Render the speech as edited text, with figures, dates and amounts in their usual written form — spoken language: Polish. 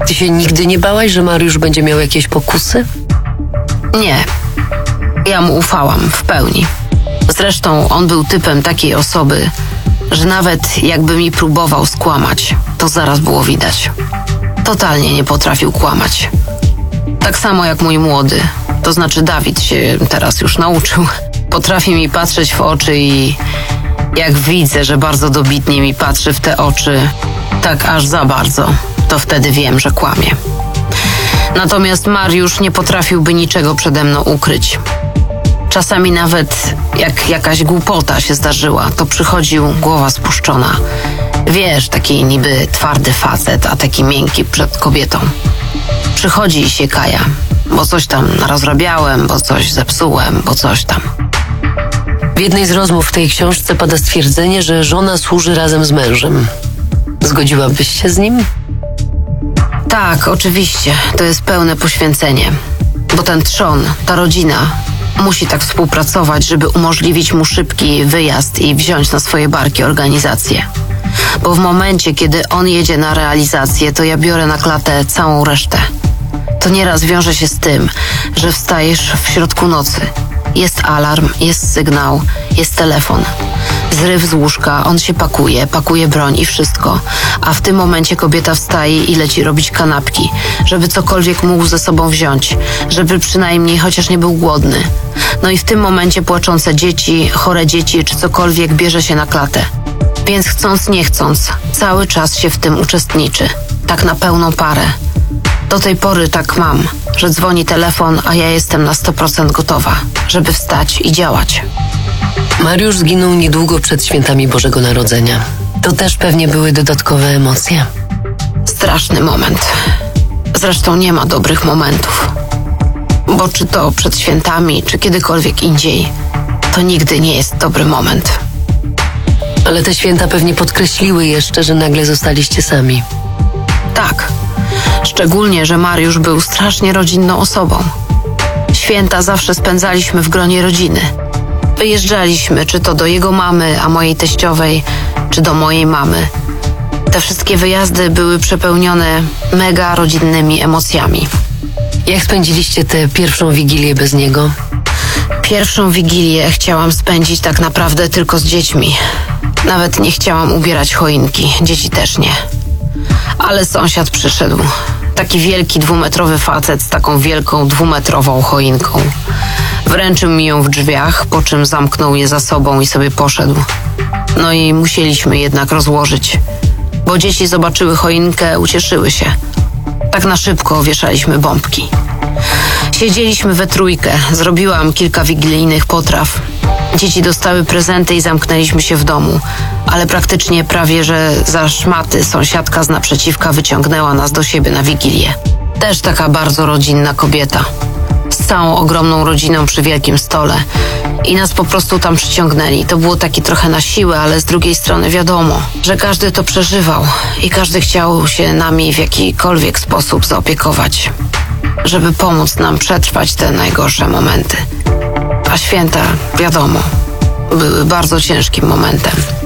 Ty się nigdy nie bałaś, że Mariusz będzie miał jakieś pokusy? Nie. Ja mu ufałam w pełni. Zresztą on był typem takiej osoby, że nawet jakby mi próbował skłamać, to zaraz było widać. Totalnie nie potrafił kłamać. Tak samo jak mój młody, to znaczy Dawid się teraz już nauczył. Potrafi mi patrzeć w oczy i jak widzę, że bardzo dobitnie mi patrzy w te oczy, tak aż za bardzo, to wtedy wiem, że kłamie. Natomiast Mariusz nie potrafiłby niczego przede mną ukryć. Czasami nawet jak jakaś głupota się zdarzyła, to przychodził głowa spuszczona. Wiesz, taki niby twardy facet, a taki miękki przed kobietą. Przychodzi i się kaja, bo coś tam rozrabiałem, bo coś zepsułem, bo coś tam. W jednej z rozmów w tej książce pada stwierdzenie, że żona służy razem z mężem. Zgodziłabyś się z nim? Tak, oczywiście, to jest pełne poświęcenie. Bo ten trzon, ta rodzina musi tak współpracować, żeby umożliwić mu szybki wyjazd i wziąć na swoje barki organizację. Bo w momencie, kiedy on jedzie na realizację, to ja biorę na klatę całą resztę. To nieraz wiąże się z tym, że wstajesz w środku nocy. Jest alarm, jest sygnał, jest telefon. Zryw z łóżka, on się pakuje broń i wszystko. A w tym momencie kobieta wstaje i leci robić kanapki, żeby cokolwiek mógł ze sobą wziąć, żeby przynajmniej chociaż nie był głodny. No i w tym momencie płaczące dzieci, chore dzieci czy cokolwiek bierze się na klatę. Więc chcąc nie chcąc, cały czas się w tym uczestniczy. Tak na pełną parę. Do tej pory tak mam, że dzwoni telefon, a ja jestem na 100% gotowa, żeby wstać i działać. Mariusz zginął niedługo przed świętami Bożego Narodzenia. To też pewnie były dodatkowe emocje. Straszny moment. Zresztą nie ma dobrych momentów. Bo czy to przed świętami, czy kiedykolwiek indziej, to nigdy nie jest dobry moment. Ale te święta pewnie podkreśliły jeszcze, że nagle zostaliście sami. Tak. Szczególnie, że Mariusz był strasznie rodzinną osobą. Święta zawsze spędzaliśmy w gronie rodziny. Wyjeżdżaliśmy, czy to do jego mamy, a mojej teściowej, czy do mojej mamy. Te wszystkie wyjazdy były przepełnione mega rodzinnymi emocjami. Jak spędziliście tę pierwszą Wigilię bez niego? Pierwszą Wigilię chciałam spędzić tak naprawdę tylko z dziećmi. Nawet nie chciałam ubierać choinki, dzieci też nie. Ale sąsiad przyszedł. Taki wielki 2-metrowy facet z taką wielką 2-metrową choinką. Wręczył mi ją w drzwiach, po czym zamknął je za sobą i sobie poszedł. No i musieliśmy jednak rozłożyć, bo dzieci zobaczyły choinkę, ucieszyły się. Tak na szybko wieszaliśmy bombki. Siedzieliśmy we trójkę, zrobiłam kilka wigilijnych potraw. Dzieci dostały prezenty i zamknęliśmy się w domu, ale praktycznie prawie, że za szmaty sąsiadka z naprzeciwka wyciągnęła nas do siebie na Wigilię. Też taka bardzo rodzinna kobieta. Z całą ogromną rodziną przy wielkim stole. I nas po prostu tam przyciągnęli. To było takie trochę na siłę, ale z drugiej strony wiadomo, że każdy to przeżywał i każdy chciał się nami w jakikolwiek sposób zaopiekować, żeby pomóc nam przetrwać te najgorsze momenty. A święta, wiadomo, były bardzo ciężkim momentem.